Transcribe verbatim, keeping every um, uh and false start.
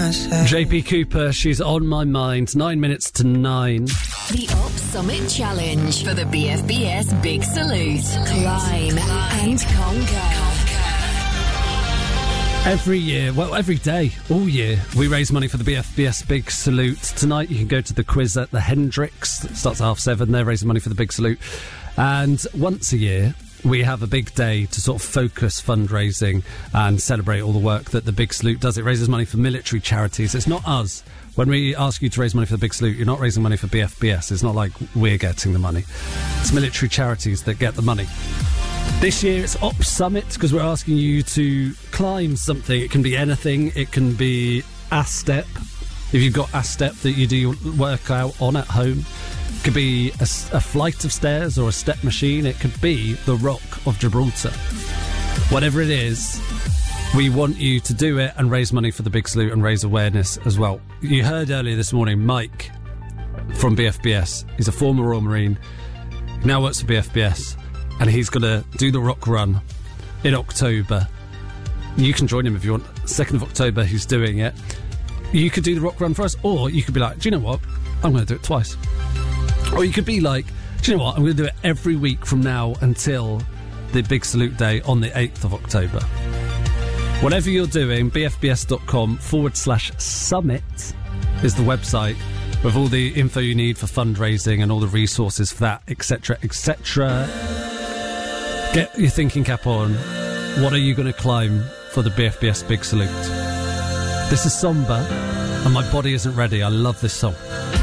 myself. J P Cooper, she's on my mind. Nine minutes to nine. The Up Summit Challenge for the B F B S Big Salute. Climb, Climb and conquer. Every year, well, every day, all year, we raise money for the B F B S Big Salute. Tonight, you can go to the quiz at the Hendrix. It starts at half seven. They're raising money for the Big Salute. And once a year, we have a big day to sort of focus fundraising and celebrate all the work that the Big Salute does. It raises money for military charities. It's not us. When we ask you to raise money for the Big Salute, you're not raising money for B F B S. It's not like we're getting the money. It's military charities that get the money. This year it's Op Summit because we're asking you to climb something. It can be anything. It can be a step. If you've got a step that you do your workout on at home. It could be a, a flight of stairs or a step machine. It could be the Rock of Gibraltar. Whatever it is, we want you to do it and raise money for the Big Salute and raise awareness as well. You heard earlier this morning Mike from B F B S. He's a former Royal Marine. He now works for B F B S. And he's going to do the Rock Run in October. You can join him if you want. second of October, he's doing it. You could do the Rock Run for us, or you could be like, do you know what? I'm going to do it twice. Or you could be like, do you know what? I'm going to do it every week from now until the Big Salute Day on the eighth of October. Whatever you're doing, bfbs.com forward slash summit is the website with all the info you need for fundraising and all the resources for that, et cetera, et cetera. Get your thinking cap on. What are you going to climb for the B F B S Big Salute? This is Somber, and my body isn't ready. I love this song.